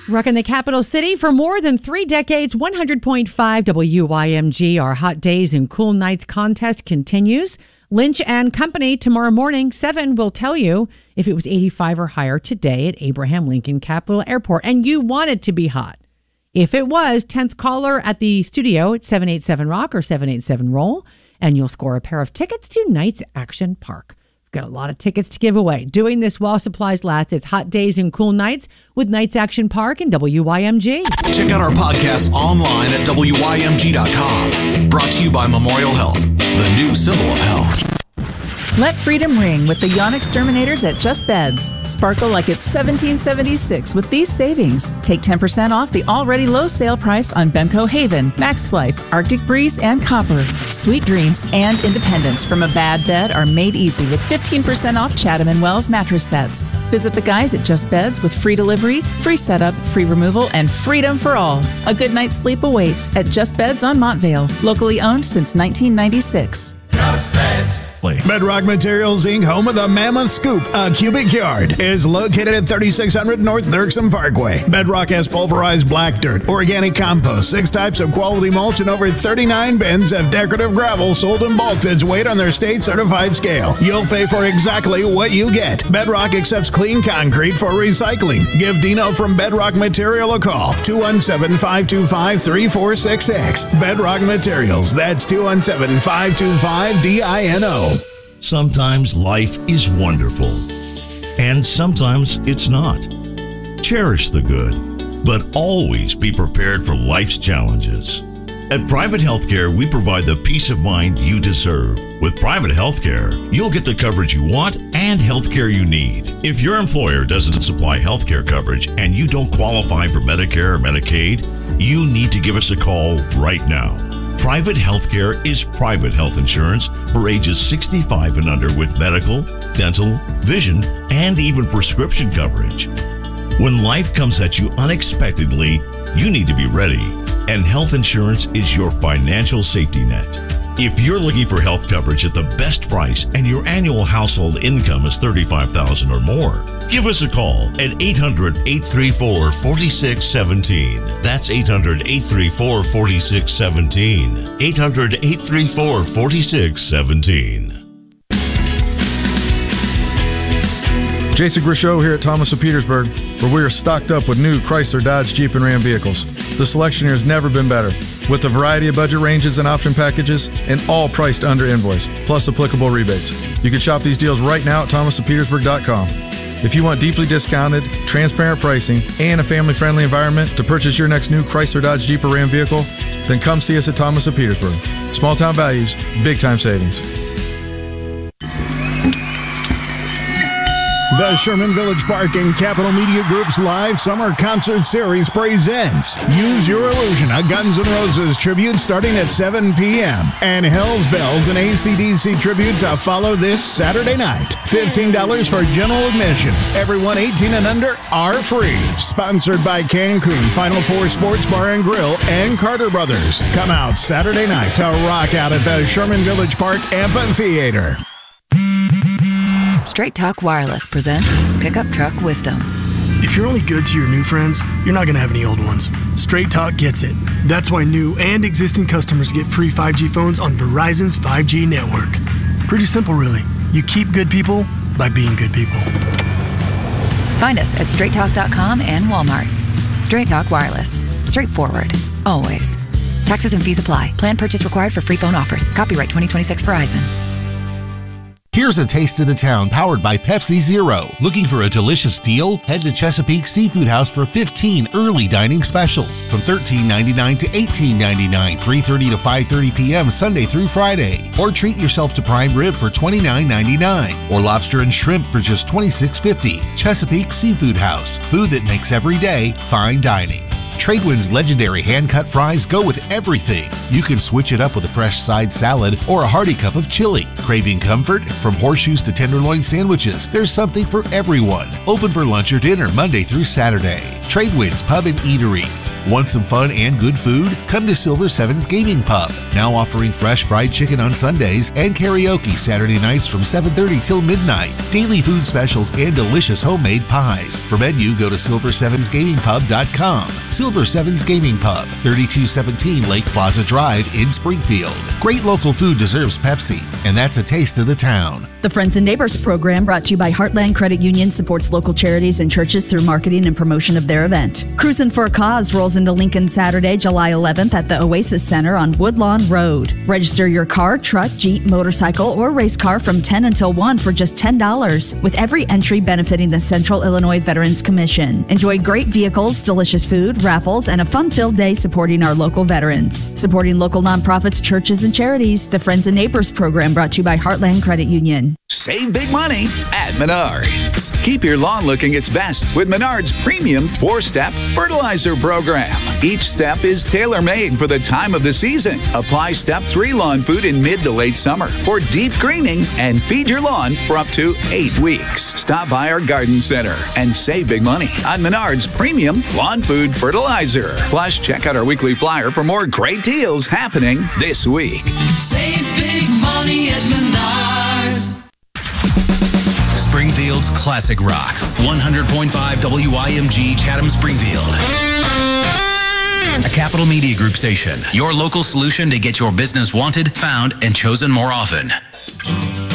Rocking the capital city for more than 3 decades, 100.5 WYMG. Our Hot Days and Cool Nights contest continues. Lynch and Company tomorrow morning, 7 will tell you if it was 85 or higher today at Abraham Lincoln Capitol Airport. And you want it to be hot. If it was, 10th caller at the studio at 787-ROCK or 787-ROLL. And you'll score a pair of tickets to Knights Action Park. Got a lot of tickets to give away. Doing this while supplies last. It's Hot Days and Cool Nights with Knights Action Park and WYMG. Check out our podcast online at WYMG.com. Brought to you by Memorial Health, the new symbol of health. Let freedom ring with the Yawn Exterminators at Just Beds. Sparkle like it's 1776 with these savings. Take 10% off the already low sale price on Bemco Haven, Max Life, Arctic Breeze, and Copper. Sweet dreams and independence from a bad bed are made easy with 15% off Chatham & Wells mattress sets. Visit the guys at Just Beds with free delivery, free setup, free removal, and freedom for all. A good night's sleep awaits at Just Beds on Montvale, locally owned since 1996. Just Beds. Bedrock Materials, Inc., home of the Mammoth Scoop, a cubic yard, is located at 3600 North Dirksen Parkway. Bedrock has pulverized black dirt, organic compost, 6 types of quality mulch, and over 39 bins of decorative gravel sold in bulk that's weighed on their state-certified scale. You'll pay for exactly what you get. Bedrock accepts clean concrete for recycling. Give Dino from Bedrock Material a call, 217-525-3466. Bedrock Materials, that's 217-525-DINO. Sometimes life is wonderful, and sometimes it's not. Cherish the good, but always be prepared for life's challenges. At Private Healthcare, we provide the peace of mind you deserve. With Private Healthcare, you'll get the coverage you want and healthcare you need. If your employer doesn't supply healthcare coverage and you don't qualify for Medicare or Medicaid, you need to give us a call right now. Private Healthcare is private health insurance for ages 65 and under with medical, dental, vision, and even prescription coverage. When life comes at you unexpectedly, you need to be ready, and health insurance is your financial safety net. If you're looking for health coverage at the best price and your annual household income is $35,000 or more, give us a call at 800-834-4617. That's 800-834-4617. 800-834-4617. Jason Grishow here at Thomas of Petersburg, where we are stocked up with new Chrysler, Dodge, Jeep, and Ram vehicles. The selection here has never been better, with a variety of budget ranges and option packages, and all priced under invoice, plus applicable rebates. You can shop these deals right now at thomasofpetersburg.com. If you want deeply discounted, transparent pricing, and a family-friendly environment to purchase your next new Chrysler, Dodge, Jeep, or Ram vehicle, then come see us at Thomas of Petersburg. Small-town values, big-time savings. The Sherman Village Park and Capitol Media Group's live summer concert series presents Use Your Illusion, a Guns N' Roses tribute starting at 7 p.m. and Hell's Bells, an AC/DC tribute to follow this Saturday night. $15 for general admission. Everyone 18 and under are free. Sponsored by Cancun, Final Four Sports Bar and Grill, and Carter Brothers. Come out Saturday night to rock out at the Sherman Village Park Amphitheater. Straight Talk Wireless presents Pickup Truck Wisdom. If you're only good to your new friends, you're not going to have any old ones. Straight Talk gets it. That's why new and existing customers get free 5G phones on Verizon's 5G network. Pretty simple, really. You keep good people by being good people. Find us at straighttalk.com and Walmart. Straight Talk Wireless. Straightforward. Always. Taxes and fees apply. Plan purchase required for free phone offers. Copyright 2026 Verizon. Here's a taste of the town powered by Pepsi Zero. Looking for a delicious deal? Head to Chesapeake Seafood House for 15 early dining specials from $13.99 to $18.99, 3:30 to 5:30 p.m. Sunday through Friday. Or treat yourself to prime rib for $29.99 or lobster and shrimp for just $26.50. Chesapeake Seafood House. Food that makes every day fine dining. Tradewind's legendary hand-cut fries go with everything. You can switch it up with a fresh side salad or a hearty cup of chili. Craving comfort? From horseshoes to tenderloin sandwiches, there's something for everyone. Open for lunch or dinner Monday through Saturday. Tradewind's Pub and Eatery. Want some fun and good food? Come to Silver Sevens Gaming Pub. Now offering fresh fried chicken on Sundays and karaoke Saturday nights from 7:30 till midnight. Daily food specials and delicious homemade pies. For menu, go to silversevensgamingpub.com. Silver Sevens Gaming Pub, 3217 Lake Plaza Drive in Springfield. Great local food deserves Pepsi, and that's a taste of the town. The Friends and Neighbors program, brought to you by Heartland Credit Union, supports local charities and churches through marketing and promotion of their event. Cruisin' for a Cause rolls into Lincoln Saturday, July 11th at the Oasis Center on Woodlawn Road. Register your car, truck, Jeep, motorcycle, or race car from 10 until 1 for just $10, with every entry benefiting the Central Illinois Veterans Commission. Enjoy great vehicles, delicious food, raffles, and a fun-filled day supporting our local veterans. Supporting local nonprofits, churches, and charities, the Friends and Neighbors program, brought to you by Heartland Credit Union. Save big money at Menards. Keep your lawn looking its best with Menards' premium 4-step fertilizer program. Each step is tailor-made for the time of the season. Apply Step 3 lawn food in mid to late summer for deep greening and feed your lawn for up to 8 weeks. Stop by our garden center and save big money on Menards' premium lawn food fertilizer. Plus, check out our weekly flyer for more great deals happening this week. Save big money at Menards. Springfield's classic rock, 100.5 WYMG Chatham Springfield. A Capital Media Group station, your local solution to get your business wanted, found, and chosen more often.